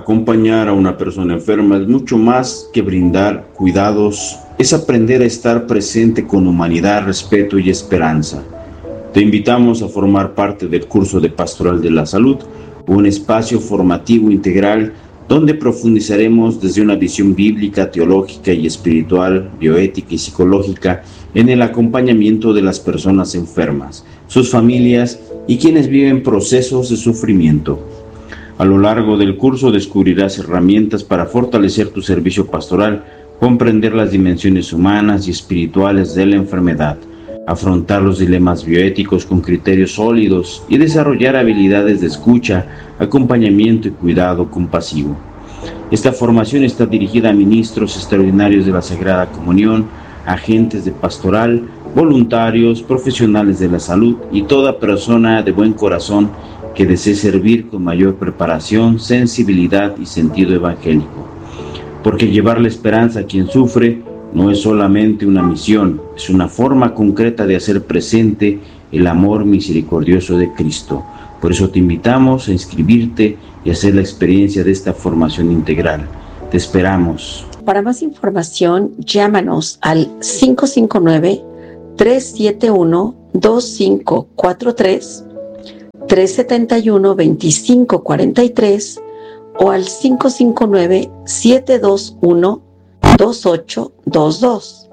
Acompañar a una persona enferma es mucho más que brindar cuidados, es aprender a estar presente con humanidad, respeto y esperanza. Te invitamos a formar parte del curso de Pastoral de la Salud, un espacio formativo integral donde profundizaremos desde una visión bíblica, teológica y espiritual, bioética y psicológica en el acompañamiento de las personas enfermas, sus familias y quienes viven procesos de sufrimiento. A lo largo del curso descubrirás herramientas para fortalecer tu servicio pastoral, comprender las dimensiones humanas y espirituales de la enfermedad, afrontar los dilemas bioéticos con criterios sólidos y desarrollar habilidades de escucha, acompañamiento y cuidado compasivo. Esta formación está dirigida a ministros extraordinarios de la Sagrada Comunión, agentes de pastoral, voluntarios, profesionales de la salud y toda persona de buen corazón que desee servir con mayor preparación, sensibilidad y sentido evangélico. Porque llevar la esperanza a quien sufre no es solamente una misión, es una forma concreta de hacer presente el amor misericordioso de Cristo. Por eso te invitamos a inscribirte y hacer la experiencia de esta formación integral. Te esperamos. Para más información, llámanos al 559-371-2543, 371-2543 o al 559-721-2822,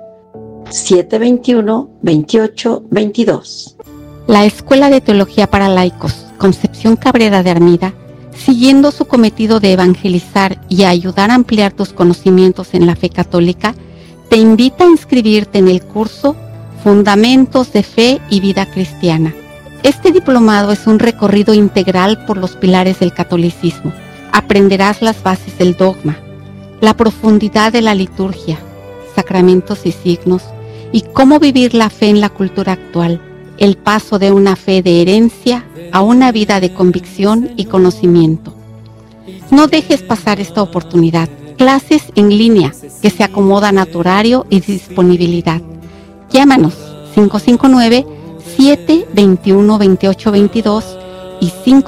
721-2822. La Escuela de Teología para Laicos, Concepción Cabrera de Armida, siguiendo su cometido de evangelizar y ayudar a ampliar tus conocimientos en la fe católica, te invita a inscribirte en el curso Fundamentos de Fe y Vida Cristiana. Este diplomado es un recorrido integral por los pilares del catolicismo. Aprenderás las bases del dogma, la profundidad de la liturgia, sacramentos y signos, y cómo vivir la fe en la cultura actual, el paso de una fe de herencia a una vida de convicción y conocimiento. No dejes pasar esta oportunidad. Clases en línea que se acomodan a tu horario y disponibilidad. Llámanos 559-721-2822 y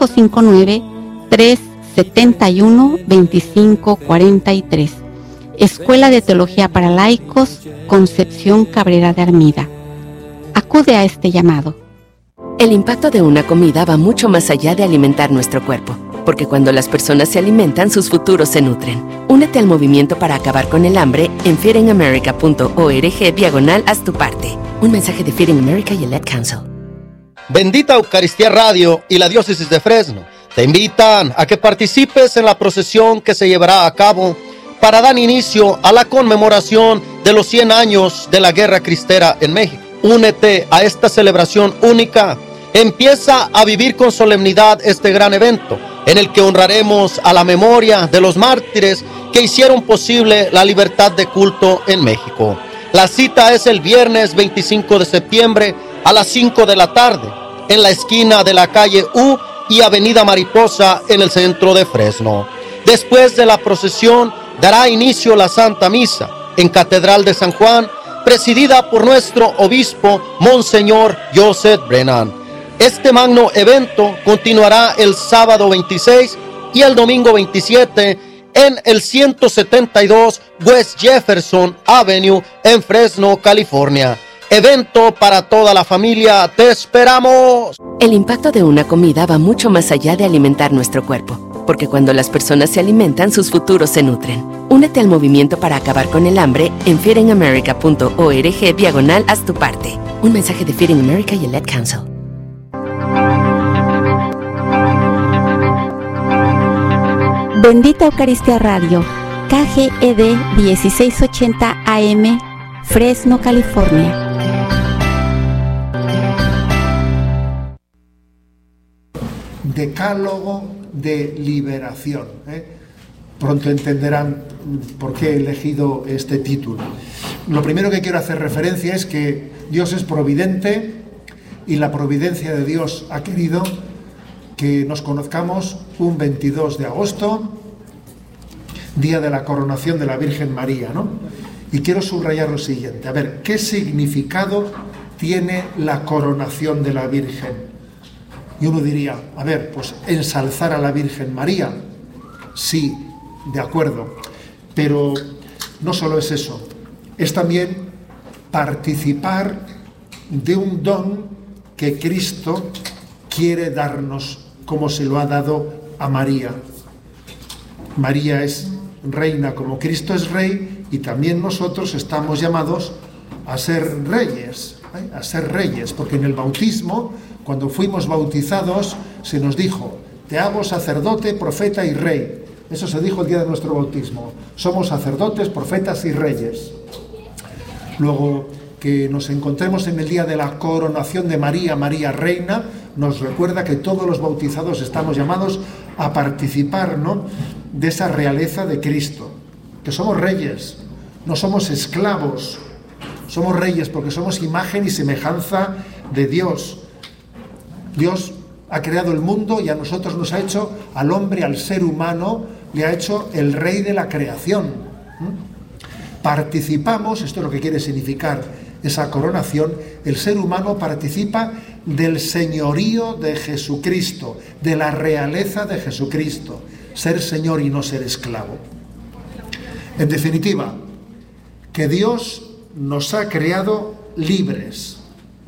559-371-2543. Escuela de Teología para Laicos, Concepción Cabrera de Armida. Acude a este llamado. El impacto de una comida va mucho más allá de alimentar nuestro cuerpo, porque cuando las personas se alimentan, sus futuros se nutren. Únete al movimiento para acabar con el hambre en feedingamerica.org/haz tu parte. Un mensaje de Feeding America y el Ad Council. Bendita Eucaristía Radio y la Diócesis de Fresno te invitan a que participes en la procesión que se llevará a cabo para dar inicio a la conmemoración de los 100 años de la Guerra Cristera en México. Únete a esta celebración única. Empieza a vivir con solemnidad este gran evento, en el que honraremos a la memoria de los mártires que hicieron posible la libertad de culto en México. La cita es el viernes 25 de septiembre a las 5 de la tarde, en la esquina de la calle U y Avenida Mariposa, en el centro de Fresno. Después de la procesión, dará inicio la Santa Misa en Catedral de San Juan, presidida por nuestro obispo, Monseñor Joseph Brennan. Este magno evento continuará el sábado 26 y el domingo 27 en el 172 West Jefferson Avenue en Fresno, California. Evento para toda la familia. ¡Te esperamos! El impacto de una comida va mucho más allá de alimentar nuestro cuerpo, porque cuando las personas se alimentan, sus futuros se nutren. Únete al movimiento para acabar con el hambre en feedingamerica.org/haz tu parte. Un mensaje de Feeding America y el Ad Council. Bendita Eucaristía Radio, KGED 1680 AM, Fresno, California. Decálogo de liberación. Pronto entenderán por qué he elegido este título. Lo primero que quiero hacer referencia es que Dios es providente y la providencia de Dios ha querido que nos conozcamos un 22 de agosto, día de la coronación de la Virgen María, ¿no? Y quiero subrayar lo siguiente. A ver, ¿qué significado tiene la coronación de la Virgen? Y uno diría, a ver, pues ensalzar a la Virgen María. Sí, de acuerdo, pero no solo es eso, es también participar de un don que Cristo quiere darnos, como se lo ha dado a María. María es reina como Cristo es rey, y también nosotros estamos llamados a ser reyes, a ser reyes, porque en el bautismo, cuando fuimos bautizados, se nos dijo: te hago sacerdote, profeta y rey. Eso se dijo el día de nuestro bautismo. Somos sacerdotes, profetas y reyes. Luego, que nos encontremos en el día de la coronación de María, María reina, nos recuerda que todos los bautizados estamos llamados a participar, ¿no?, de esa realeza de Cristo, que somos reyes, no somos esclavos, somos reyes porque somos imagen y semejanza de Dios. Dios ha creado el mundo y a nosotros nos ha hecho, al hombre, al ser humano, le ha hecho el rey de la creación. Participamos, esto es lo que quiere significar esa coronación, el ser humano participa del señorío de Jesucristo, de la realeza de Jesucristo, ser señor y no ser esclavo. En definitiva, que Dios nos ha creado libres,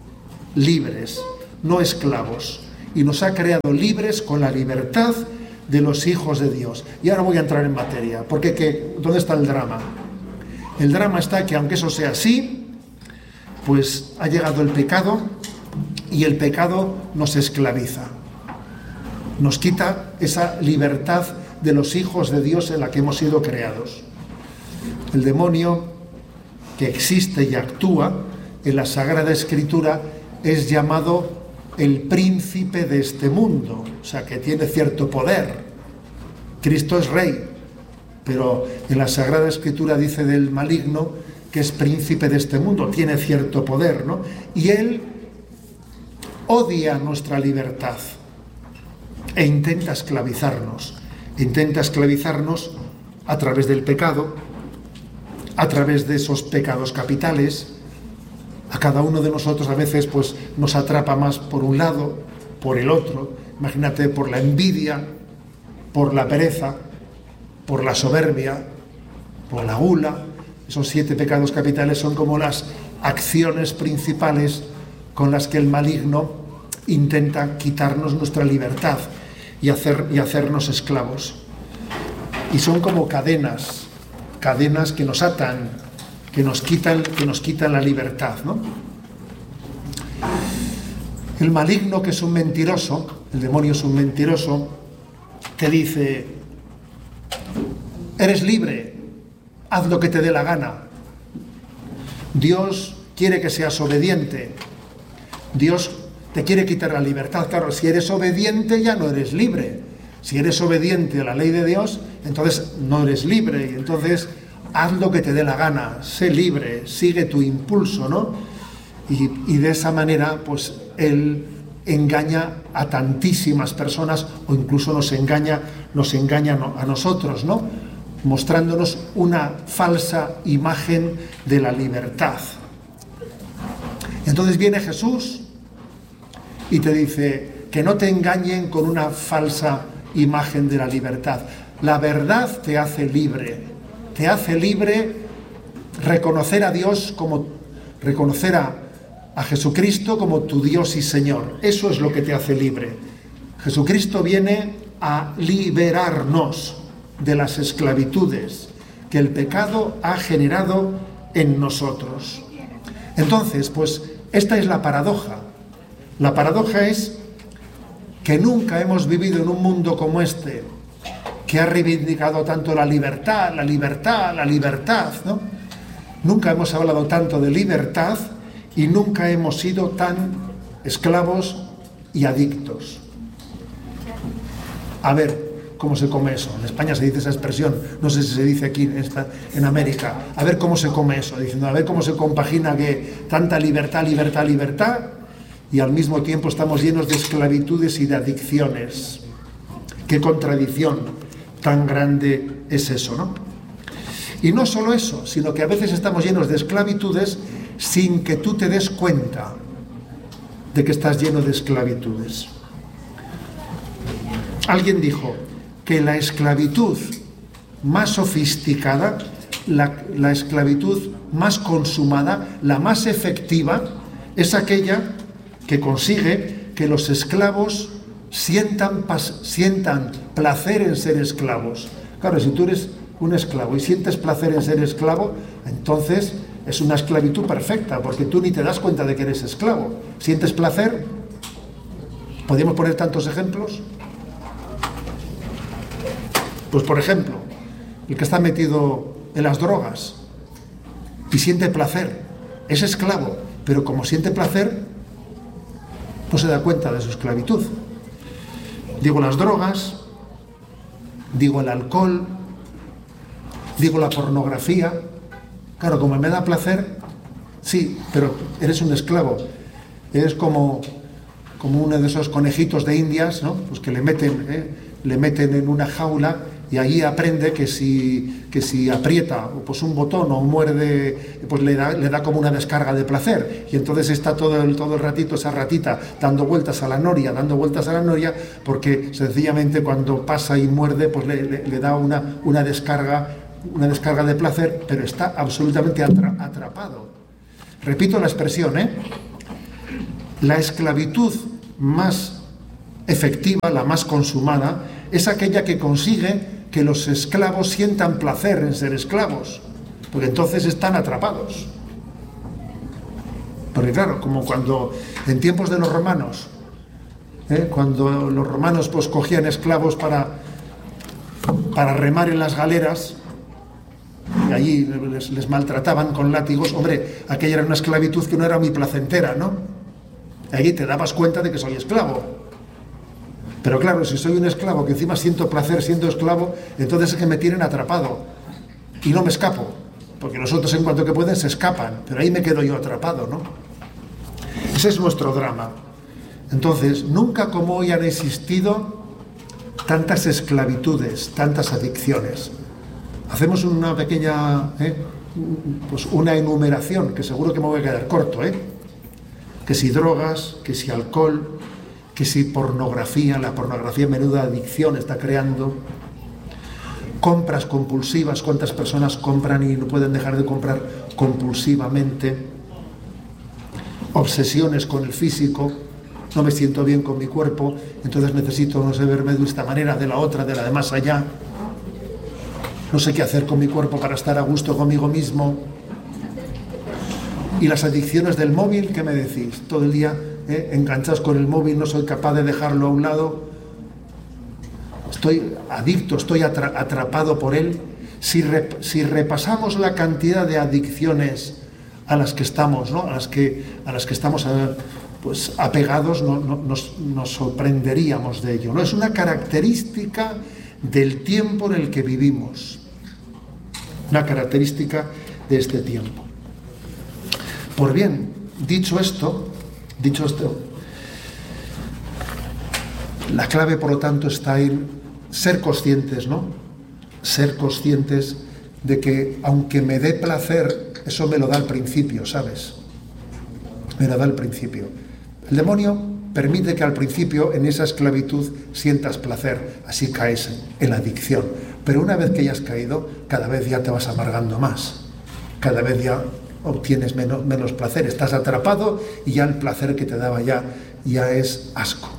no esclavos, y nos ha creado libres con la libertad de los hijos de Dios. Y ahora voy a entrar en materia, porque ¿dónde está el drama? El drama está que, aunque eso sea así, pues ha llegado el pecado, y el pecado nos esclaviza, nos quita esa libertad de los hijos de Dios en la que hemos sido creados. El demonio, que existe y actúa en la Sagrada Escritura, es llamado el príncipe de este mundo, o sea, que tiene cierto poder. Cristo es rey, pero en la Sagrada Escritura dice del maligno que es príncipe de este mundo, tiene cierto poder, ¿no? Y él odia nuestra libertad e intenta esclavizarnos a través del pecado, a través de esos pecados capitales. A cada uno de nosotros a veces pues nos atrapa más por un lado, por el otro. Imagínate, por la envidia, por la pereza, por la soberbia, por la gula. Esos 7 pecados capitales son como las acciones principales con las que el maligno intenta quitarnos nuestra libertad y hacernos esclavos. Y son como cadenas que nos atan, que nos quitan la libertad, ¿no? El maligno, que es un mentiroso, el demonio es un mentiroso, te dice: eres libre, haz lo que te dé la gana. Dios quiere que seas obediente. Dios te quiere quitar la libertad. Claro, si eres obediente ya no eres libre. Si eres obediente a la ley de Dios, entonces no eres libre. Y entonces haz lo que te dé la gana, sé libre, sigue tu impulso, ¿no? Y de esa manera, pues él engaña a tantísimas personas, o incluso nos engaña a nosotros, ¿no?, mostrándonos una falsa imagen de la libertad. Entonces viene Jesús y te dice que no te engañen con una falsa imagen de la libertad. La verdad te hace libre reconocer a Dios, como reconocer a Jesucristo como tu Dios y Señor. Eso es lo que te hace libre. Jesucristo viene a liberarnos de las esclavitudes que el pecado ha generado en nosotros. Entonces, pues esta es la paradoja. La paradoja es que nunca hemos vivido en un mundo como este, que ha reivindicado tanto la libertad, ¿no? Nunca hemos hablado tanto de libertad y nunca hemos sido tan esclavos y adictos. A ver cómo se come eso. En España se dice esa expresión, no sé si se dice aquí en América. A ver cómo se come eso, diciendo a ver cómo se compagina que tanta libertad, y al mismo tiempo estamos llenos de esclavitudes y de adicciones. Qué contradicción tan grande es eso, ¿no? Y no solo eso, sino que a veces estamos llenos de esclavitudes sin que tú te des cuenta de que estás lleno de más sofisticada, la esclavitud más consumada, la más efectiva, es aquella que consigue que los esclavos sientan placer en ser esclavos. Claro, si tú eres un esclavo y sientes placer en ser esclavo, entonces es una esclavitud perfecta, porque tú ni te das cuenta de que eres esclavo. ¿Sientes placer? ¿Podríamos poner tantos ejemplos? Pues, por ejemplo, el que está metido en las drogas y siente placer, es esclavo, pero como siente placer, no se da cuenta de su esclavitud. Digo las drogas, digo el alcohol, digo la pornografía. Claro, como me da placer, sí, pero eres un esclavo. Eres como uno de esos conejitos de Indias, ¿no? Pues que le meten en una jaula y allí aprende que si aprieta pues un botón o muerde, pues le da como una descarga de placer, y entonces está todo el ratito esa ratita dando vueltas a la noria, porque sencillamente cuando pasa y muerde pues le da una descarga de placer, pero está absolutamente atrapado. Repito la expresión, la esclavitud más efectiva, la más consumada, es aquella que consigue que los esclavos sientan placer en ser esclavos, porque entonces están atrapados. Porque claro, como cuando en tiempos de los romanos, cuando los romanos pues cogían esclavos para remar en las galeras, y allí les maltrataban con látigos, hombre, aquella era una esclavitud que no era muy placentera, ¿no? Allí te dabas cuenta de que soy esclavo. Pero claro, si soy un esclavo que encima siento placer siendo esclavo, entonces es que me tienen atrapado y no me escapo, porque los otros en cuanto que pueden se escapan, pero ahí me quedo yo atrapado, ¿no? Ese es nuestro drama. Entonces, nunca como hoy han existido tantas esclavitudes, tantas adicciones. Hacemos una pequeña, pues una enumeración, que seguro que me voy a quedar corto, que si drogas, que si alcohol, que si pornografía, la pornografía menuda adicción está creando, compras compulsivas, cuántas personas compran y no pueden dejar de comprar compulsivamente, obsesiones con el físico, no me siento bien con mi cuerpo, entonces necesito, no sé, verme de esta manera, de la otra, de la de más allá, no sé qué hacer con mi cuerpo para estar a gusto conmigo mismo. Y las adicciones del móvil, ¿qué me decís? Todo el día enganchados con el móvil, no soy capaz de dejarlo a un lado, estoy adicto, estoy atrapado por él. Si repasamos la cantidad de adicciones a las que estamos, ¿no? a las que estamos pues apegados, nos sorprenderíamos de ello, ¿no? Es una característica del tiempo en el que vivimos, una característica de este tiempo. Pues bien, dicho esto, la clave, por lo tanto, está en ser conscientes, ¿no? Ser conscientes de que, aunque me dé placer, eso me lo da al principio, ¿sabes? Me lo da al principio. El demonio permite que al principio, en esa esclavitud, sientas placer, así caes en la adicción. Pero una vez que ya has caído, cada vez ya te vas amargando más. Cada vez ya obtienes menos placer, estás atrapado y ya el placer que te daba ya es asco.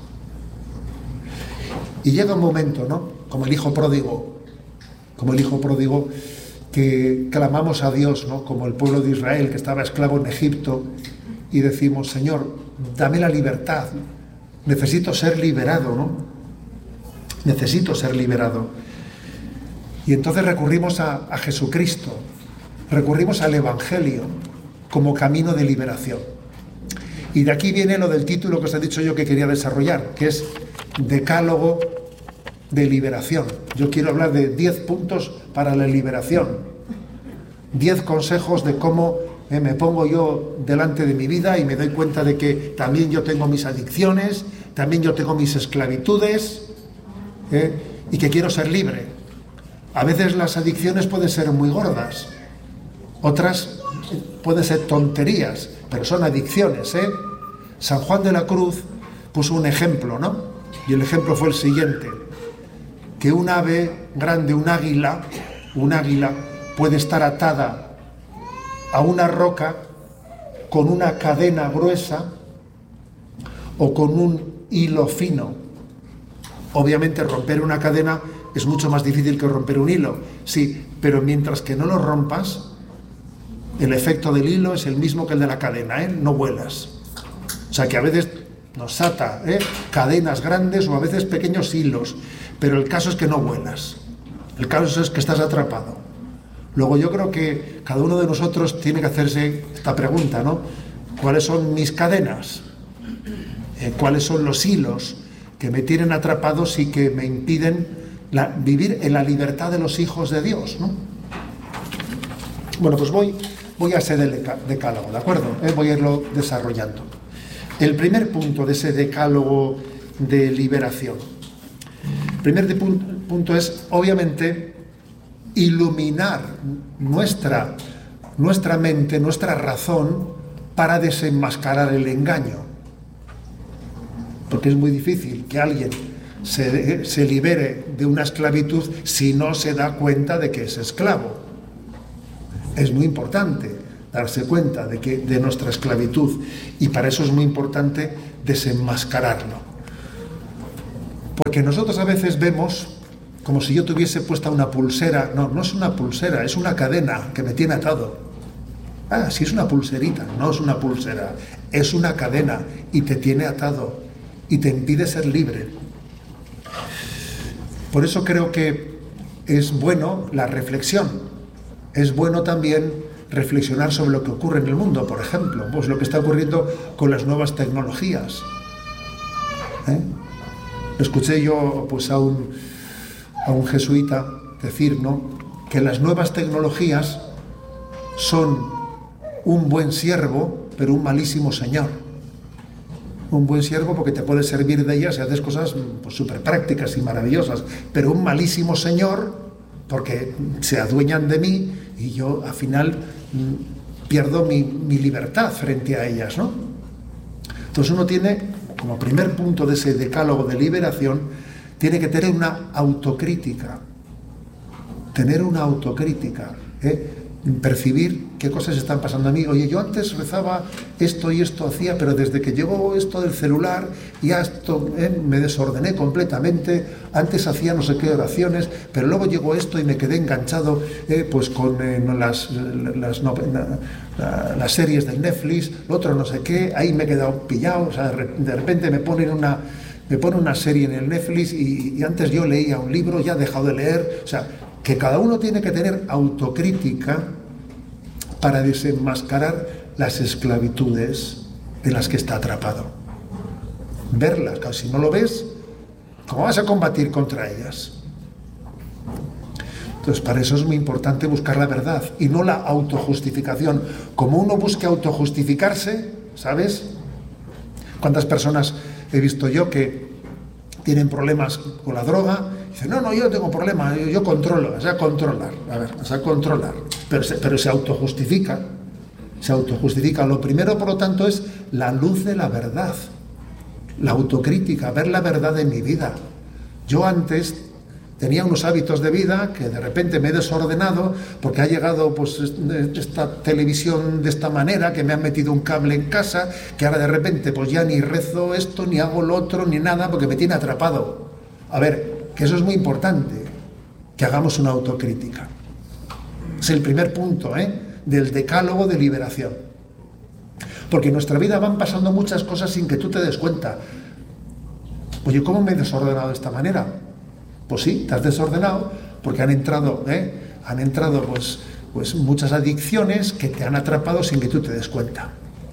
Y llega un momento, ¿no? Como el hijo pródigo, que clamamos a Dios, ¿no? Como el pueblo de Israel que estaba esclavo en Egipto, y decimos: Señor, dame la libertad, necesito ser liberado, ¿no? Necesito ser liberado. Y entonces recurrimos a Jesucristo, recurrimos al Evangelio como camino de liberación. Y de aquí viene lo del título que os he dicho yo que quería desarrollar, que es Decálogo de Liberación. Yo quiero hablar de 10 puntos para la liberación, 10 consejos de cómo me pongo yo delante de mi vida y me doy cuenta de que también yo tengo mis adicciones, también yo tengo mis esclavitudes, y que quiero ser libre. A veces las adicciones pueden ser muy gordas, otras pueden ser tonterías, pero son adicciones, San Juan de la Cruz puso un ejemplo, ¿no? Y el ejemplo fue el siguiente: que un ave grande, un águila, un águila puede estar atada a una roca con una cadena gruesa o con un hilo fino. Obviamente romper una cadena es mucho más difícil que romper un hilo, sí, pero mientras que no lo rompas, el efecto del hilo es el mismo que el de la cadena, no vuelas. O sea que a veces nos ata cadenas grandes o a veces pequeños hilos, pero el caso es que no vuelas, el caso es que estás atrapado. Luego yo creo que cada uno de nosotros tiene que hacerse esta pregunta, ¿no? ¿Cuáles son mis cadenas? ¿Cuáles son los hilos que me tienen atrapados y que me impiden vivir en la libertad de los hijos de Dios, ¿no? Bueno, pues voy a ese decálogo, ¿de acuerdo? Voy a irlo desarrollando. El primer punto de ese decálogo de liberación. El primer punto es, obviamente, iluminar nuestra mente, nuestra razón, para desenmascarar el engaño. Porque es muy difícil que alguien se libere de una esclavitud si no se da cuenta de que es esclavo. Es muy importante darse cuenta de nuestra esclavitud, y para eso es muy importante desenmascararlo. Porque nosotros a veces vemos como si yo tuviese puesta una pulsera. No es una pulsera, es una cadena que me tiene atado. Sí, es una pulserita, no es una pulsera, es una cadena y te tiene atado y te impide ser libre. Por eso creo que es bueno la reflexión. Es bueno también reflexionar sobre lo que ocurre en el mundo, por ejemplo, pues lo que está ocurriendo con las nuevas tecnologías. Escuché yo pues a un jesuita decir, ¿no?, que las nuevas tecnologías son un buen siervo, pero un malísimo señor. Un buen siervo porque te puedes servir de ellas y haces cosas pues súper prácticas y maravillosas, pero un malísimo señor porque se adueñan de mí y yo al final pierdo mi libertad frente a ellas, ¿no? Entonces uno tiene, como primer punto de ese decálogo de liberación, tiene que tener una autocrítica. Tener una autocrítica, percibir qué cosas están pasando a mí. Oye, yo antes rezaba esto y esto hacía, pero desde que llegó esto del celular, ya esto me desordené completamente. Antes hacía no sé qué oraciones, pero luego llegó esto y me quedé enganchado pues con las series de Netflix, lo otro no sé qué, ahí me he quedado pillado. O sea, de repente me pone una serie en el Netflix y antes yo leía un libro, ya he dejado de leer. O sea, que cada uno tiene que tener autocrítica para desenmascarar las esclavitudes en las que está atrapado. Verlas, claro, si no lo ves, ¿cómo vas a combatir contra ellas? Entonces, para eso es muy importante buscar la verdad y no la autojustificación. Como uno busque autojustificarse, ¿sabes? ¿Cuántas personas he visto yo que tienen problemas con la droga? Dicen, no, yo no tengo problema, yo controlo, o sea, controlar, pero se autojustifica. Lo primero, por lo tanto, es la luz de la verdad, la autocrítica, ver la verdad de mi vida. Yo antes tenía unos hábitos de vida que de repente me he desordenado porque ha llegado pues esta televisión de esta manera, que me han metido un cable en casa, que ahora de repente pues ya ni rezo esto, ni hago lo otro, ni nada, porque me tiene atrapado. A ver, que eso es muy importante, que hagamos una autocrítica. Es el primer punto del decálogo de liberación. Porque en nuestra vida van pasando muchas cosas sin que tú te des cuenta. Oye, ¿cómo me he desordenado de esta manera? Pues sí, te has desordenado porque han entrado pues muchas adicciones que te han atrapado sin que tú te des cuenta.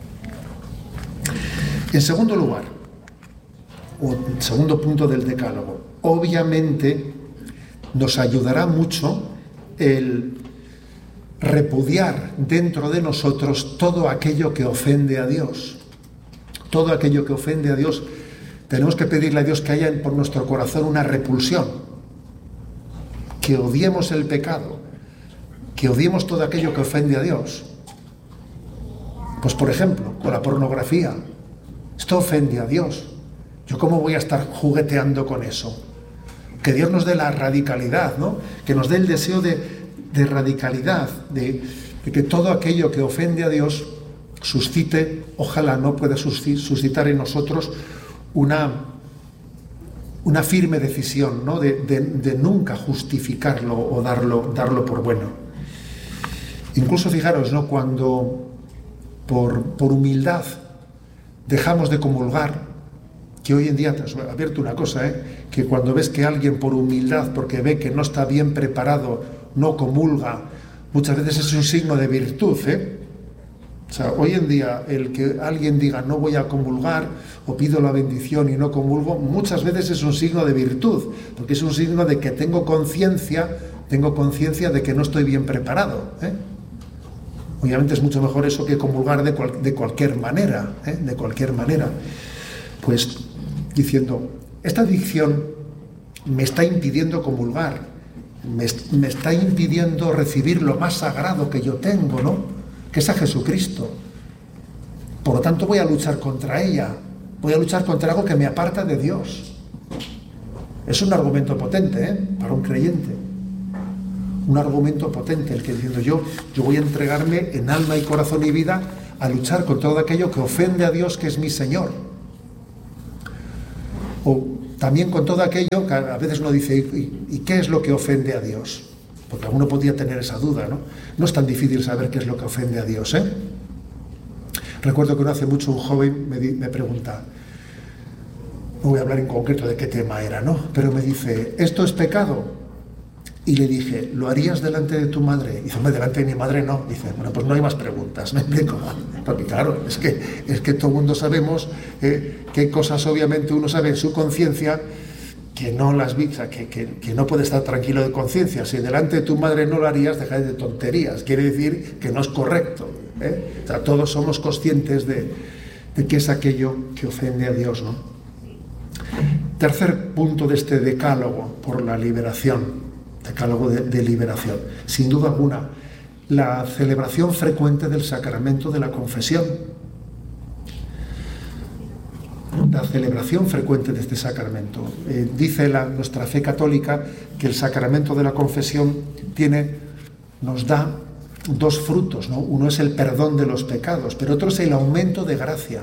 En segundo lugar, o segundo punto del decálogo, obviamente nos ayudará mucho el repudiar dentro de nosotros todo aquello que ofende a Dios. Todo aquello que ofende a Dios. Tenemos que pedirle a Dios que haya por nuestro corazón una repulsión, que odiemos el pecado, que odiemos todo aquello que ofende a Dios. Pues por ejemplo, con la pornografía, esto ofende a Dios. ¿Yo cómo voy a estar jugueteando con eso? Que Dios nos dé la radicalidad, ¿no? Que nos dé el deseo de radicalidad, de que todo aquello que ofende a Dios suscite, ojalá no pueda suscitar en nosotros una firme decisión, ¿no? de nunca justificarlo o darlo por bueno. Incluso fijaros, ¿no? Cuando por humildad dejamos de comulgar, que hoy en día, te has abierto una cosa, que cuando ves que alguien por humildad, porque ve que no está bien preparado, no comulga, muchas veces es un signo de virtud, O sea, hoy en día el que alguien diga no voy a comulgar o pido la bendición y no comulgo, muchas veces es un signo de virtud, porque es un signo de que tengo conciencia de que no estoy bien preparado, Obviamente es mucho mejor eso que comulgar de cualquier manera, de cualquier manera. Pues diciendo, esta adicción me está impidiendo comulgar, me está impidiendo recibir lo más sagrado que yo tengo, ¿no? Que es a Jesucristo. Por lo tanto voy a luchar contra ella, voy a luchar contra algo que me aparta de Dios. Es un argumento potente, para un creyente. Un argumento potente el que diciendo yo voy a entregarme en alma y corazón y vida a luchar con todo aquello que ofende a Dios, que es mi Señor. O también con todo aquello que a veces uno dice, ¿y qué es lo que ofende a Dios? Porque alguno podría tener esa duda, ¿no? No es tan difícil saber qué es lo que ofende a Dios, Recuerdo que no hace mucho un joven me pregunta, no voy a hablar en concreto de qué tema era, ¿no? Pero me dice, ¿esto es pecado? Y le dije, ¿lo harías delante de tu madre? Y dice, hombre, delante de mi madre no. Dice, bueno, pues no hay más preguntas, ¿me explico? Porque claro, es que todo el mundo sabemos qué cosas obviamente uno sabe en su conciencia que no las vi, o sea, que no puede estar tranquilo de conciencia. Si delante de tu madre no lo harías, deja de tonterías. Quiere decir que no es correcto, O sea, todos somos conscientes de qué es aquello que ofende a Dios, ¿no? Tercer punto de este decálogo por la liberación. Decálogo de liberación. Sin duda alguna, la celebración frecuente del sacramento de la confesión. La celebración frecuente de este sacramento. Dice nuestra fe católica que el sacramento de la confesión nos da dos frutos, ¿no? Uno es el perdón de los pecados, pero otro es el aumento de gracia.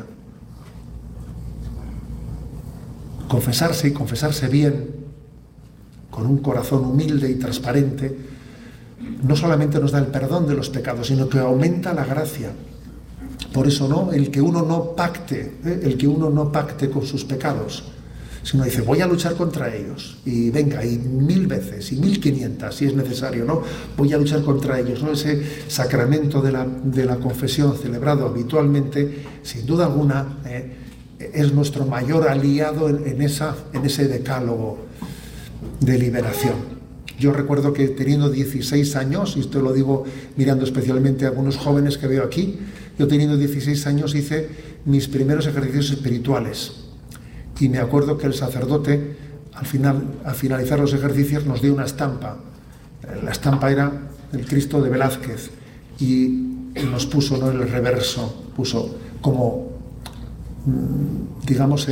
Confesarse y confesarse bien, con un corazón humilde y transparente, no solamente nos da el perdón de los pecados, sino que aumenta la gracia. Por eso, ¿no? El que uno no pacte con sus pecados, sino dice, voy a luchar contra ellos, y venga, y 1000 veces, y 1500, si es necesario, ¿no? Voy a luchar contra ellos, ¿no? Ese sacramento de la confesión celebrado habitualmente, sin duda alguna, es nuestro mayor aliado en ese decálogo de liberación. Yo recuerdo que teniendo 16 años, y esto lo digo mirando especialmente a algunos jóvenes que veo aquí, yo teniendo 16 años hice mis primeros ejercicios espirituales, y me acuerdo que el sacerdote al finalizar los ejercicios nos dio una estampa. La estampa era el Cristo de Velázquez, y nos puso, ¿no?, en el reverso, puso como, digamos,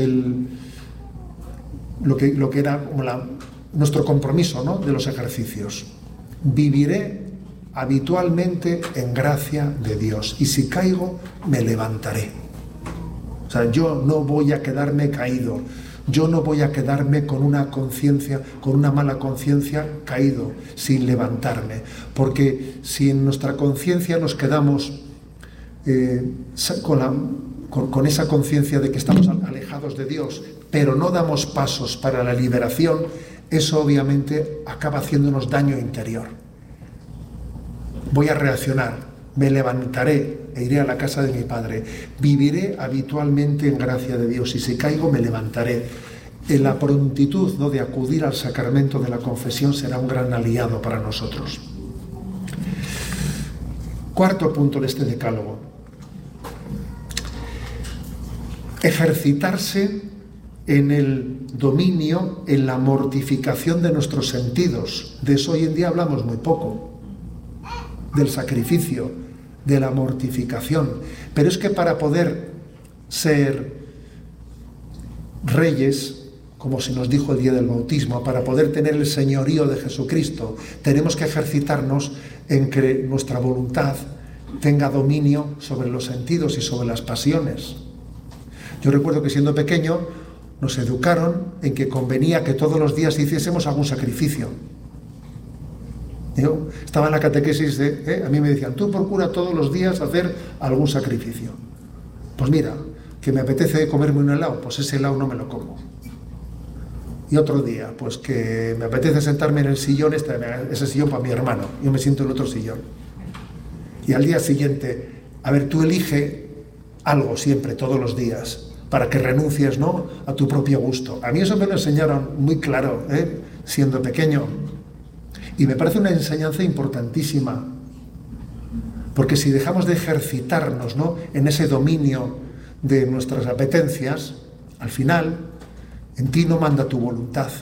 lo que era como nuestro compromiso, ¿no?, de los ejercicios. Viviré habitualmente en gracia de Dios, y si caigo, me levantaré. O sea, yo no voy a quedarme caído, yo no voy a quedarme con una mala conciencia caído, sin levantarme, porque si en nuestra conciencia nos quedamos con esa conciencia de que estamos alejados de Dios, pero no damos pasos para la liberación, eso obviamente acaba haciéndonos daño interior. Voy a reaccionar, me levantaré e iré a la casa de mi Padre, viviré habitualmente en gracia de Dios, y si caigo me levantaré. En la prontitud, ¿no?, de acudir al sacramento de la confesión será un gran aliado para nosotros. Cuarto punto de este decálogo: ejercitarse en el dominio, en la mortificación de nuestros sentidos. De eso hoy en día hablamos muy poco, del sacrificio, de la mortificación. Pero es que para poder ser reyes, como se nos dijo el día del bautismo, para poder tener el señorío de Jesucristo, tenemos que ejercitarnos en que nuestra voluntad tenga dominio sobre los sentidos y sobre las pasiones. Yo recuerdo que siendo pequeño nos educaron en que convenía que todos los días hiciésemos algún sacrificio. Yo estaba en la catequesis a mí me decían, tú procura todos los días hacer algún sacrificio. Pues mira, que me apetece comerme un helado, pues ese helado no me lo como. Y otro día, pues que me apetece sentarme en el sillón, ese sillón para mi hermano, yo me siento en el otro sillón. Y al día siguiente, a ver, tú elige algo siempre, todos los días, para que renuncies, ¿no?, a tu propio gusto. A mí eso me lo enseñaron muy claro, siendo pequeño. Y me parece una enseñanza importantísima, porque si dejamos de ejercitarnos, ¿no?, en ese dominio de nuestras apetencias, al final, en ti no manda tu voluntad,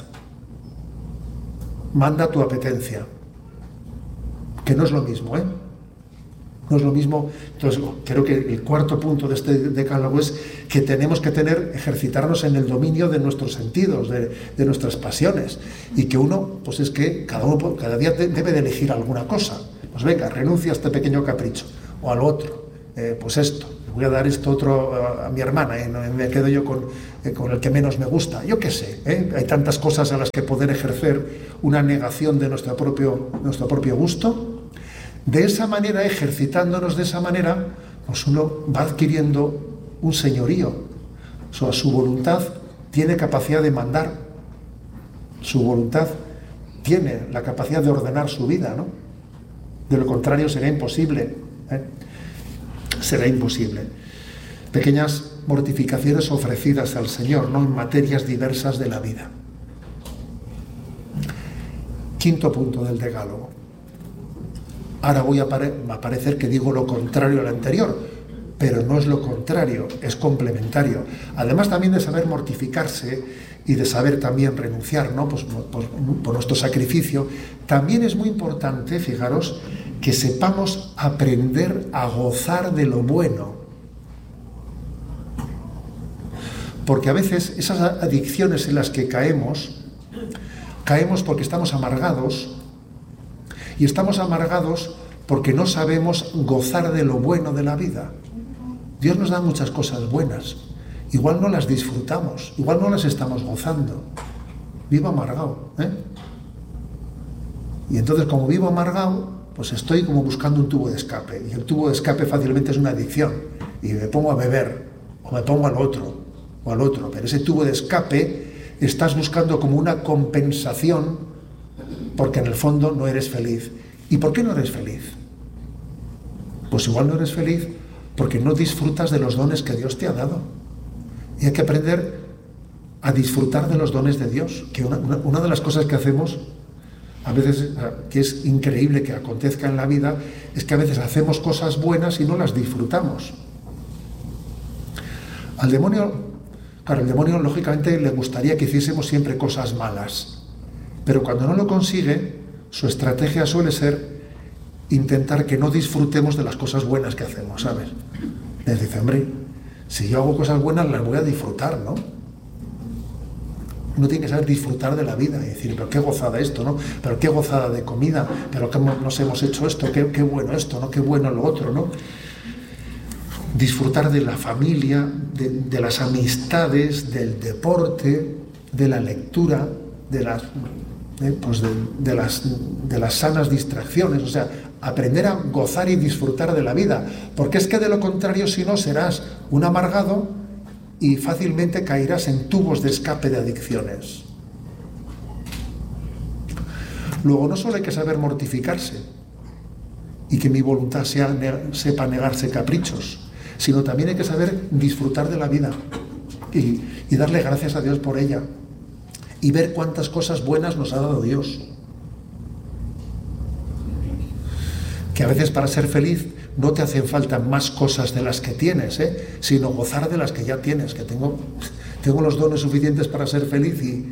manda tu apetencia, que no es lo mismo, No es lo mismo. Entonces, creo que el cuarto punto de este decálogo es que tenemos que ejercitarnos en el dominio de nuestros sentidos, de nuestras pasiones, y que uno, pues es que cada día debe de elegir alguna cosa. Pues venga, renuncia a este pequeño capricho, o al otro, pues esto, voy a dar esto otro a mi hermana, me quedo yo con el que menos me gusta, yo qué sé, hay tantas cosas a las que poder ejercer una negación de nuestro propio gusto. De esa manera, ejercitándonos de esa manera, pues uno va adquiriendo un señorío. O sea, su voluntad tiene capacidad de mandar, su voluntad tiene la capacidad de ordenar su vida, ¿no? De lo contrario será imposible, será imposible. Pequeñas mortificaciones ofrecidas al Señor, ¿no?, en materias diversas de la vida. Quinto punto del decálogo. Ahora va a parecer que digo lo contrario al anterior, pero no es lo contrario, es complementario. Además también de saber mortificarse y de saber también renunciar, ¿no?, pues por nuestro sacrificio, también es muy importante, fijaros, que sepamos aprender a gozar de lo bueno. Porque a veces esas adicciones en las que caemos porque estamos amargados. Y estamos amargados porque no sabemos gozar de lo bueno de la vida. Dios nos da muchas cosas buenas. Igual no las disfrutamos, igual no las estamos gozando. Vivo amargado, Y entonces, como vivo amargado, pues estoy como buscando un tubo de escape. Y el tubo de escape fácilmente es una adicción. Y me pongo a beber, o me pongo al otro. Pero ese tubo de escape estás buscando como una compensación, porque en el fondo no eres feliz. ¿Y por qué no eres feliz? Pues igual no eres feliz porque no disfrutas de los dones que Dios te ha dado. Y hay que aprender a disfrutar de los dones de Dios. Que una de las cosas que hacemos, a veces, que es increíble que acontezca en la vida, es que a veces hacemos cosas buenas y no las disfrutamos. Al demonio, claro, el demonio lógicamente le gustaría que hiciésemos siempre cosas malas. Pero cuando no lo consigue, su estrategia suele ser intentar que no disfrutemos de las cosas buenas que hacemos, ¿sabes? Les dice, hombre, si yo hago cosas buenas las voy a disfrutar, ¿no? Uno tiene que saber disfrutar de la vida y decir, pero qué gozada esto, ¿no? Pero qué gozada de comida, pero cómo nos hemos hecho esto, qué bueno esto, ¿no? Qué bueno lo otro, ¿no? Disfrutar de la familia, de las amistades, del deporte, de la lectura, de las sanas distracciones, o sea, aprender a gozar y disfrutar de la vida, porque es que de lo contrario, si no, serás un amargado y fácilmente caerás en tubos de escape de adicciones. Luego, no solo hay que saber mortificarse y que mi voluntad sepa negarse caprichos, sino también hay que saber disfrutar de la vida y darle gracias a Dios por ella. Y ver cuántas cosas buenas nos ha dado Dios. Que a veces para ser feliz no te hacen falta más cosas de las que tienes, sino gozar de las que ya tienes, que tengo los dones suficientes para ser feliz. Y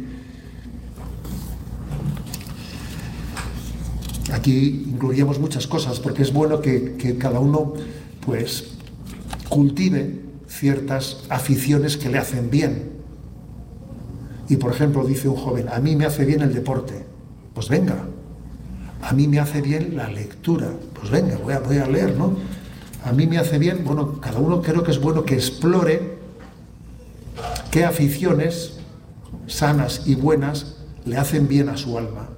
aquí incluiríamos muchas cosas, porque es bueno que cada uno pues cultive ciertas aficiones que le hacen bien. Y por ejemplo dice un joven, a mí me hace bien el deporte, pues venga. A mí me hace bien la lectura, pues venga, voy a leer, ¿no? A mí me hace bien, bueno, cada uno creo que es bueno que explore qué aficiones sanas y buenas le hacen bien a su alma.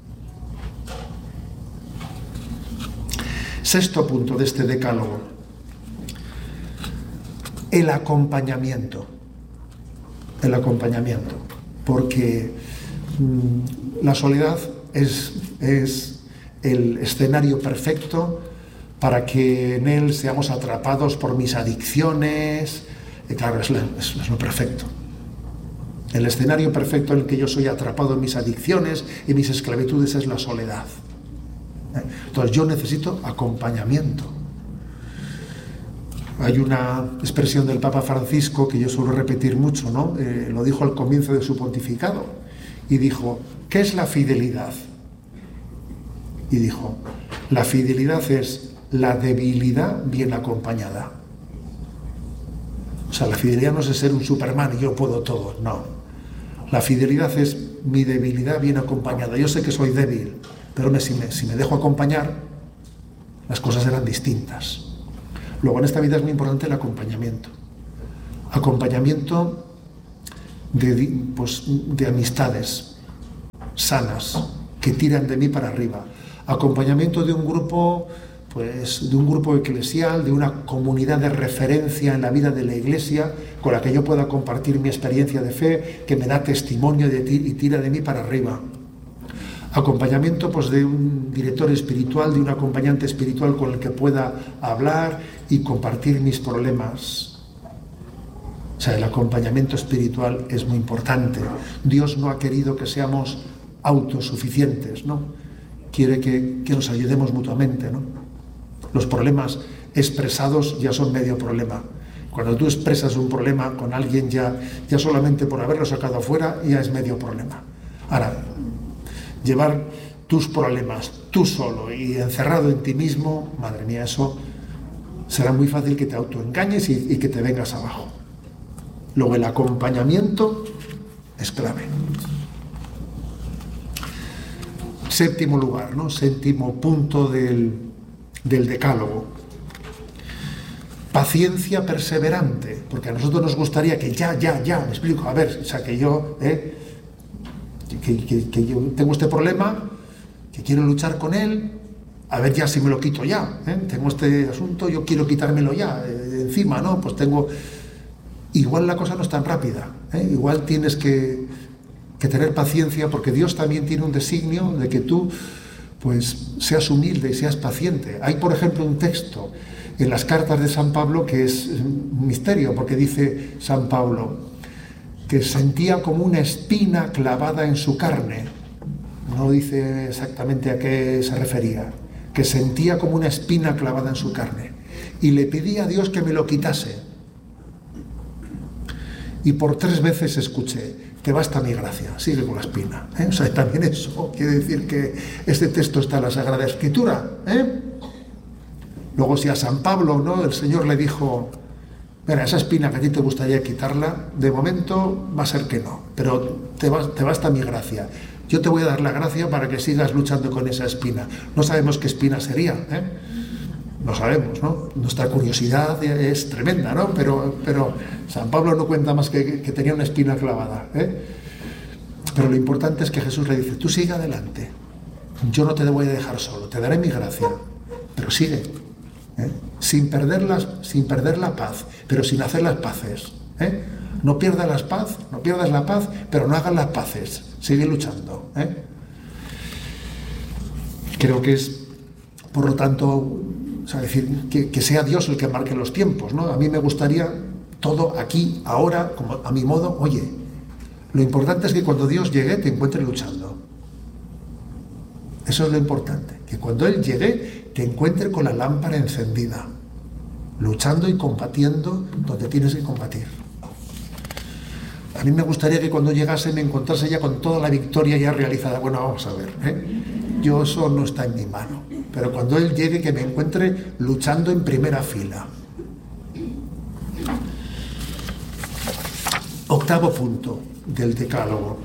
Sexto punto de este decálogo, el acompañamiento. El acompañamiento, porque la soledad es el escenario perfecto para que en él seamos atrapados por mis adicciones. Y claro, es lo perfecto. El escenario perfecto en el que yo soy atrapado en mis adicciones y mis esclavitudes es la soledad. Entonces yo necesito acompañamiento. Hay una expresión del Papa Francisco que yo suelo repetir mucho, ¿no? Lo dijo al comienzo de su pontificado y dijo, ¿qué es la fidelidad? Y dijo, la fidelidad es la debilidad bien acompañada. O sea, la fidelidad no es ser un Superman y yo puedo todo, no. La fidelidad es mi debilidad bien acompañada. Yo sé que soy débil, pero si me dejo acompañar, las cosas serán distintas. Luego, en esta vida es muy importante el acompañamiento. Acompañamiento de amistades sanas que tiran de mí para arriba. Acompañamiento de un grupo, eclesial, de una comunidad de referencia en la vida de la Iglesia, con la que yo pueda compartir mi experiencia de fe, que me da testimonio y tira de mí para arriba. Acompañamiento de un director espiritual, de un acompañante espiritual con el que pueda hablar y compartir mis problemas. O sea, el acompañamiento espiritual es muy importante. Dios no ha querido que seamos autosuficientes, ¿no? Quiere que nos ayudemos mutuamente, ¿no? Los problemas expresados ya son medio problema. Cuando tú expresas un problema con alguien, ya solamente por haberlo sacado afuera, ya es medio problema. Ahora, llevar tus problemas tú solo y encerrado en ti mismo, madre mía, eso será muy fácil que te autoengañes y que te vengas abajo. Luego el acompañamiento es clave. Séptimo lugar, ¿no? Séptimo punto del decálogo. Paciencia perseverante, porque a nosotros nos gustaría que ya, me explico, a ver, o sea, que yo... Que yo tengo este problema, que quiero luchar con él, a ver ya si me lo quito ya, tengo este asunto, yo quiero quitármelo ya de encima, ¿no? Pues tengo... Igual la cosa no es tan rápida, igual tienes que tener paciencia, porque Dios también tiene un designio de que tú pues seas humilde y seas paciente. Hay, por ejemplo, un texto en las cartas de San Pablo que es un misterio, porque dice San Pablo que sentía como una espina clavada en su carne. No dice exactamente a qué se refería, que sentía como una espina clavada en su carne. Y le pedía a Dios que me lo quitase. Y por 3 veces escuché, te basta mi gracia, sigue con la espina. O sea, también eso quiere decir que este texto está en la Sagrada Escritura. Luego si a San Pablo, ¿no?, el Señor le dijo, mira, esa espina que a ti te gustaría quitarla, de momento va a ser que no, pero te basta mi gracia. Yo te voy a dar la gracia para que sigas luchando con esa espina. No sabemos qué espina sería, no sabemos, ¿no? Nuestra curiosidad es tremenda, ¿no? Pero San Pablo no cuenta más que tenía una espina clavada, Pero lo importante es que Jesús le dice, tú sigue adelante, yo no te voy a dejar solo, te daré mi gracia, pero sigue. Sin perder la paz, pero sin hacer las paces. No pierdas la paz, pero no hagas las paces. Sigue luchando. Creo que es, por lo tanto, o sea, decir, que sea Dios el que marque los tiempos, ¿no? A mí me gustaría todo aquí, ahora, como a mi modo. Oye, lo importante es que cuando Dios llegue te encuentre luchando. Eso es lo importante, que cuando Él llegue te encuentre con la lámpara encendida, luchando y combatiendo donde tienes que combatir. A mí me gustaría que cuando llegase me encontrase ya con toda la victoria ya realizada. Bueno, vamos a ver, yo eso no está en mi mano, pero cuando Él llegue que me encuentre luchando en primera fila. Octavo punto del decálogo.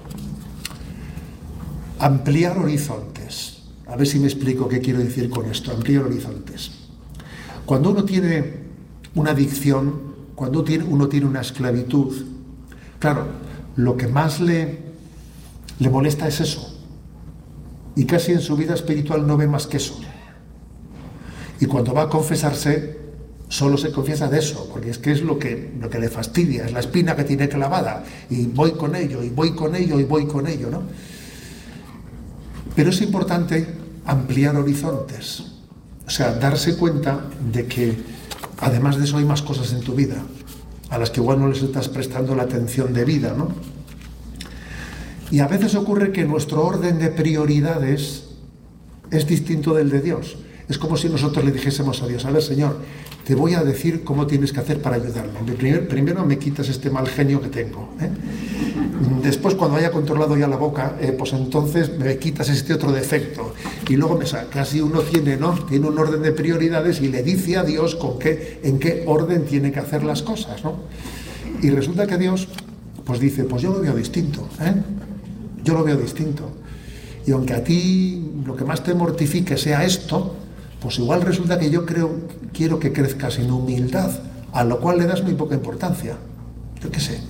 Ampliar horizontes. A ver si me explico qué quiero decir con esto, ampliar horizontes. Cuando uno tiene una adicción, cuando uno tiene una esclavitud, claro, lo que más le molesta es eso. Y casi en su vida espiritual no ve más que eso. Y cuando va a confesarse, solo se confiesa de eso, porque es que es lo que le fastidia, es la espina que tiene clavada, y voy con ello, y voy con ello, y voy con ello, ¿no? Pero es importante ampliar horizontes, o sea, darse cuenta de que además de eso hay más cosas en tu vida, a las que igual no les estás prestando la atención debida, ¿no? Y a veces ocurre que nuestro orden de prioridades es distinto del de Dios. Es como si nosotros le dijésemos a Dios: a ver, Señor, te voy a decir cómo tienes que hacer para ayudarme. Primero me quitas este mal genio que tengo, ¿eh? Después, cuando haya controlado ya la boca, pues entonces me quitas este otro defecto. Y luego casi uno tiene un orden de prioridades y le dice a Dios en qué orden tiene que hacer las cosas, ¿no? Y resulta que Dios pues dice: pues yo lo veo distinto, ¿eh? Yo lo veo distinto. Y aunque a ti lo que más te mortifique sea esto, pues igual resulta que yo quiero que crezcas en humildad, a lo cual le das muy poca importancia. Yo qué sé,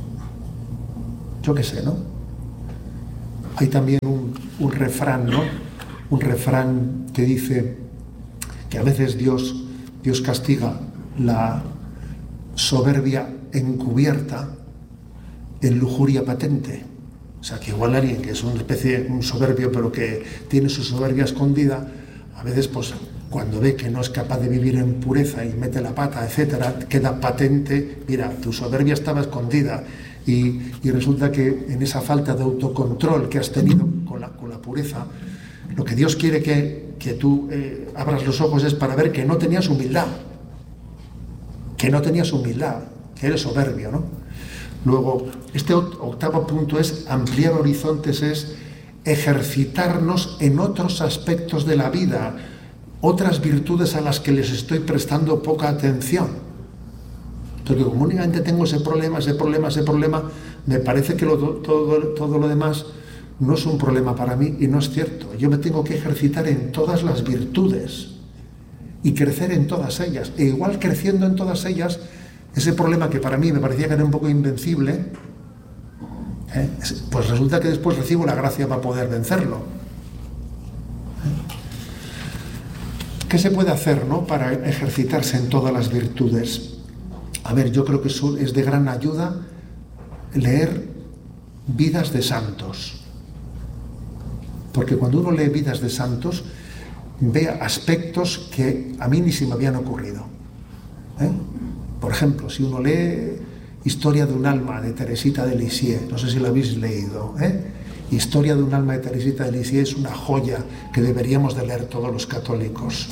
¿no? Hay también un refrán, ¿no? Un refrán que dice que a veces Dios castiga la soberbia encubierta en lujuria patente. O sea, que igual alguien que es una especie de un soberbio, pero que tiene su soberbia escondida, a veces, pues, cuando ve que no es capaz de vivir en pureza y mete la pata, etcétera, queda patente: mira, tu soberbia estaba escondida. Y resulta que en esa falta de autocontrol que has tenido con la pureza, lo que Dios quiere que tú abras los ojos es para ver que no tenías humildad, que eres soberbio, ¿no? Luego, este octavo punto es ampliar horizontes, es ejercitarnos en otros aspectos de la vida, otras virtudes a las que les estoy prestando poca atención. Porque como únicamente tengo ese problema, me parece que todo lo demás no es un problema para mí, y no es cierto. Yo me tengo que ejercitar en todas las virtudes y crecer en todas ellas. E igual creciendo en todas ellas, ese problema que para mí me parecía que era un poco invencible, pues resulta que después recibo la gracia para poder vencerlo. ¿Qué se puede hacer, ¿no?, para ejercitarse en todas las virtudes? A ver, yo creo que es de gran ayuda leer vidas de santos. Porque cuando uno lee vidas de santos, ve aspectos que a mí ni se me habían ocurrido. Por ejemplo, si uno lee Historia de un alma de Teresita de Lisieux, no sé si lo habéis leído, Historia de un alma de Teresita de Lisieux es una joya que deberíamos de leer todos los católicos.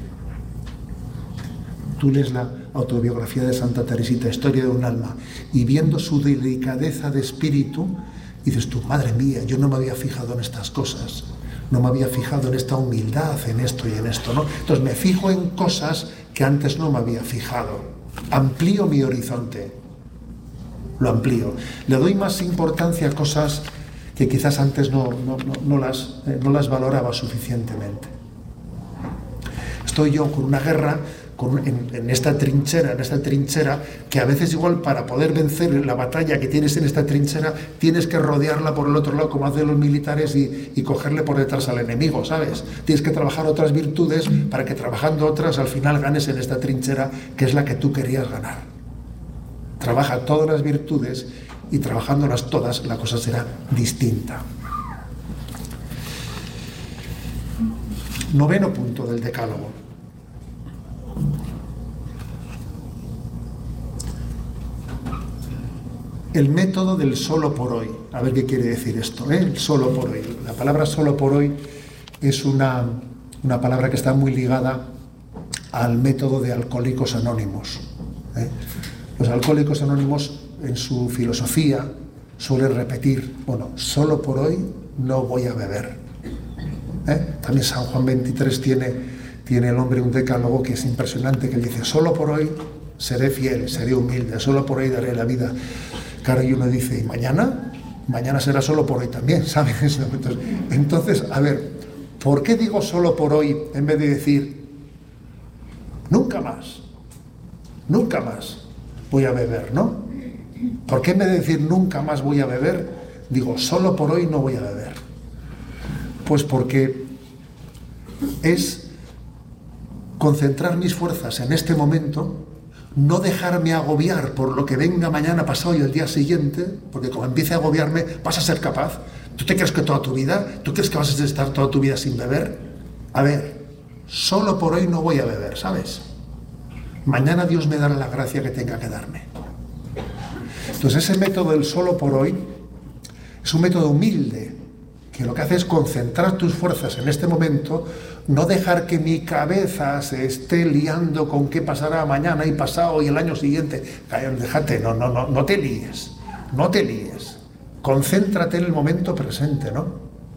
Tú lees la autobiografía de Santa Teresita, Historia de un alma, y viendo su delicadeza de espíritu, dices tú: madre mía, yo no me había fijado en estas cosas, no me había fijado en esta humildad, en esto y en esto, ¿no? Entonces me fijo en cosas que antes no me había fijado. Amplío mi horizonte, lo amplío. Le doy más importancia a cosas que quizás antes no las valoraba suficientemente. Estoy yo con una guerra, en esta trinchera, que a veces igual para poder vencer la batalla que tienes en esta trinchera, tienes que rodearla por el otro lado, como hacen los militares, y cogerle por detrás al enemigo, ¿sabes? Tienes que trabajar otras virtudes para que, trabajando otras, al final ganes en esta trinchera, que es la que tú querías ganar. Trabaja todas las virtudes, y trabajándolas todas, la cosa será distinta. Noveno punto del decálogo. El método del solo por hoy. A ver qué quiere decir esto, El solo por hoy. La palabra solo por hoy es una palabra que está muy ligada al método de Alcohólicos Anónimos. Los Alcohólicos Anónimos, en su filosofía, suelen repetir: bueno, solo por hoy no voy a beber. También San Juan 23 tiene el hombre un decálogo que es impresionante, que dice: solo por hoy seré fiel, seré humilde, solo por hoy daré la vida. Claro, y uno dice, ¿y mañana? Mañana será solo por hoy también, ¿sabes? Entonces, a ver, ¿por qué digo solo por hoy en vez de decir nunca más voy a beber, ¿no? ¿Por qué en vez de decir nunca más voy a beber, digo solo por hoy no voy a beber? Pues porque es concentrar mis fuerzas en este momento, no dejarme agobiar por lo que venga mañana, pasado y el día siguiente, porque como empiece a agobiarme, vas a ser capaz. ¿Tú te crees que toda tu vida? ¿Tú crees que vas a estar toda tu vida sin beber? A ver, solo por hoy no voy a beber, ¿sabes? Mañana Dios me dará la gracia que tenga que darme. Entonces ese método del solo por hoy es un método humilde, que lo que hace es concentrar tus fuerzas en este momento, no dejar que mi cabeza se esté liando con qué pasará mañana y pasado y el año siguiente. Déjate, no te líes, concéntrate en el momento presente, ¿no?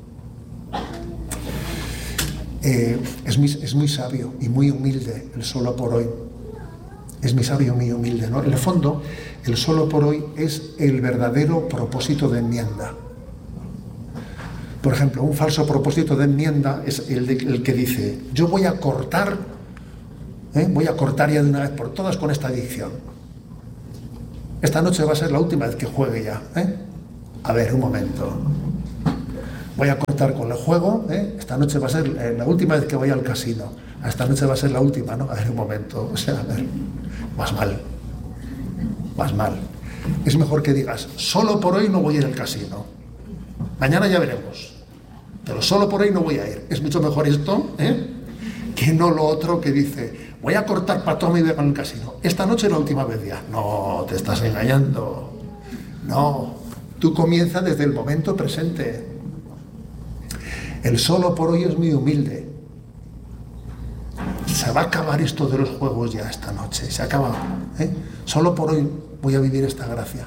Es muy sabio y muy humilde el solo por hoy. Es muy sabio y muy humilde, ¿no? En el fondo, el solo por hoy es el verdadero propósito de enmienda. Por ejemplo, un falso propósito de enmienda es el que dice, yo voy a cortar ya de una vez por todas con esta adicción. Esta noche va a ser la última vez que juegue ya. A ver, un momento. Voy a cortar con el juego, esta noche va a ser la última vez que vaya al casino. Esta noche va a ser la última, ¿no? A ver, un momento. O sea, a ver, vas mal. Es mejor que digas, solo por hoy no voy a ir al casino. Mañana ya veremos. Pero solo por hoy no voy a ir. Es mucho mejor esto, que no lo otro que dice, voy a cortar para toda mi vida con el casino. Esta noche es la última vez ya. No, te estás engañando. No, tú comienzas desde el momento presente. El solo por hoy es muy humilde. Se va a acabar esto de los juegos ya esta noche. Se acaba. Solo por hoy voy a vivir esta gracia.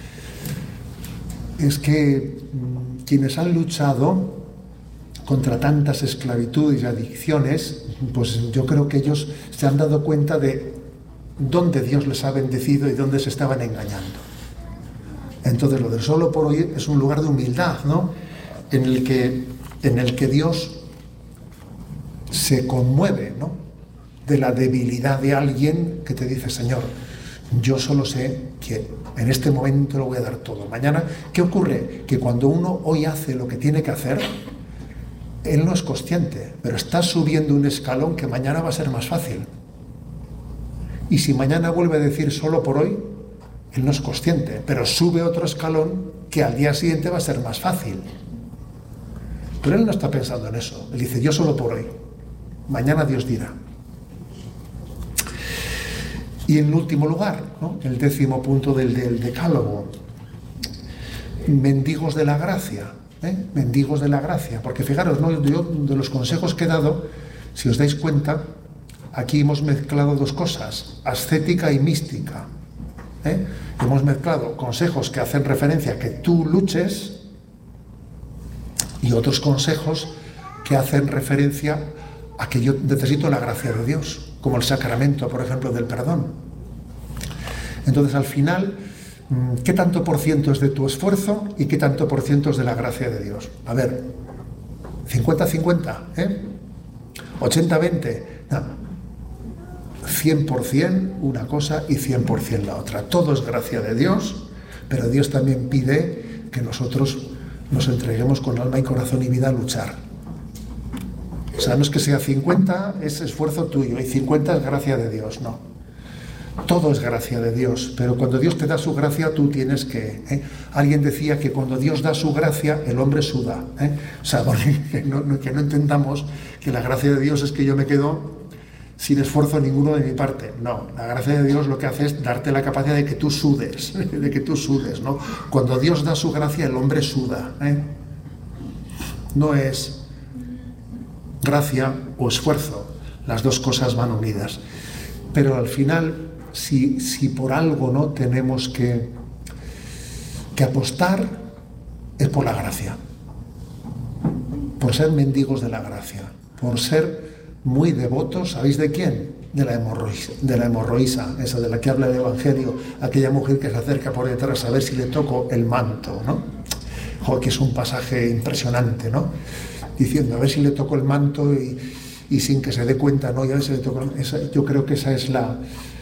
Es que quienes han luchado contra tantas esclavitudes y adicciones, pues yo creo que ellos se han dado cuenta de dónde Dios les ha bendecido y dónde se estaban engañando. Entonces lo del solo por hoy es un lugar de humildad, ¿no? En el que Dios se conmueve, ¿no? De la debilidad de alguien que te dice, Señor, yo solo sé que en este momento lo voy a dar todo. Mañana, ¿qué ocurre? Que cuando uno hoy hace lo que tiene que hacer, él no es consciente, pero está subiendo un escalón que mañana va a ser más fácil. Y si mañana vuelve a decir solo por hoy, él no es consciente, pero sube otro escalón que al día siguiente va a ser más fácil. Pero él no está pensando en eso. Él dice, yo solo por hoy. Mañana Dios dirá. Y en último lugar, ¿no? El 10º punto del decálogo, mendigos de la gracia, mendigos de la gracia, porque fijaros, ¿no? Yo, de los consejos que he dado, si os dais cuenta, aquí hemos mezclado dos cosas, ascética y mística. Hemos mezclado consejos que hacen referencia a que tú luches y otros consejos que hacen referencia a que yo necesito la gracia de Dios, como el sacramento, por ejemplo, del perdón. Entonces, al final, ¿qué tanto por ciento es de tu esfuerzo y qué tanto por ciento es de la gracia de Dios? A ver, 50-50, 80-20, no. 100% una cosa y 100% la otra. Todo es gracia de Dios, pero Dios también pide que nosotros nos entreguemos con alma y corazón y vida a luchar. O sea, no es que sea 50 es esfuerzo tuyo y 50 es gracia de Dios, no. Todo es gracia de Dios, pero cuando Dios te da su gracia, tú tienes que... Alguien decía que cuando Dios da su gracia, el hombre suda. O sea, que no entendamos que la gracia de Dios es que yo me quedo sin esfuerzo ninguno de mi parte. No, la gracia de Dios lo que hace es darte la capacidad de que tú sudes, ¿no? Cuando Dios da su gracia, el hombre suda. No es gracia o esfuerzo, las dos cosas van unidas. Pero al final, si por algo no tenemos que apostar, es por la gracia, por ser mendigos de la gracia, por ser muy devotos, ¿sabéis de quién? De la hemorroísa, esa de la que habla el Evangelio, aquella mujer que se acerca por detrás a ver si le toco el manto, ¿no? Joder, que es un pasaje impresionante, ¿no? Diciendo, a ver si le toco el manto y sin que se dé cuenta, ¿no? Y a ver si le toco yo creo que esa es la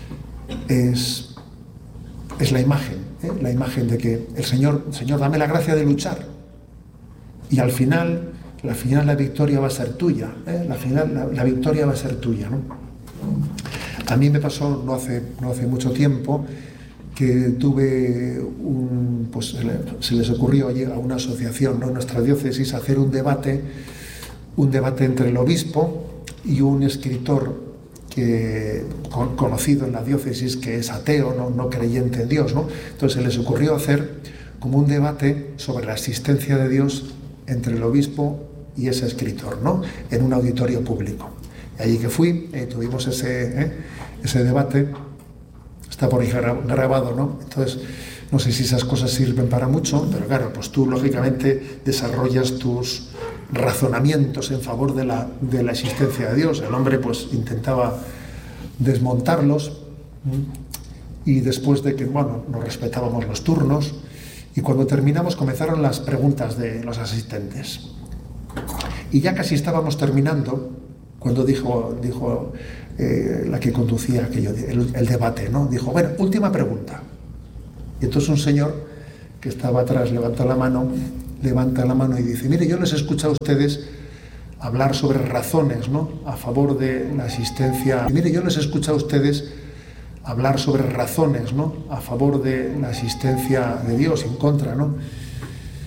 imagen, la imagen de que el Señor, dame la gracia de luchar. Y al final la victoria va a ser tuya, la victoria va a ser tuya, ¿no? A mí me pasó no hace mucho tiempo que tuve pues se les ocurrió allí a una asociación, ¿no?, en nuestra diócesis, hacer un debate entre el obispo y un escritor conocido en la diócesis, que es ateo, no creyente en Dios, ¿no? Entonces se les ocurrió hacer como un debate sobre la existencia de Dios entre el obispo y ese escritor, ¿no?, en un auditorio público. Y allí que fui, tuvimos ese debate, está por ahí grabado, ¿no? Entonces, no sé si esas cosas sirven para mucho, pero claro, pues tú lógicamente desarrollas tus razonamientos en favor de la existencia de Dios. El hombre pues intentaba desmontarlos, y después de que, bueno, nos respetábamos los turnos, y cuando terminamos comenzaron las preguntas de los asistentes. Y ya casi estábamos terminando cuando dijo la que conducía el debate, ¿no? Dijo, bueno, última pregunta. Y entonces un señor que estaba atrás levanta la mano y dice, mire, yo les he escuchado a ustedes hablar sobre razones, ¿no?, a favor de la existencia. Mire, yo les he escuchado a ustedes hablar sobre razones, ¿no?, a favor de la existencia de Dios y en contra, ¿no?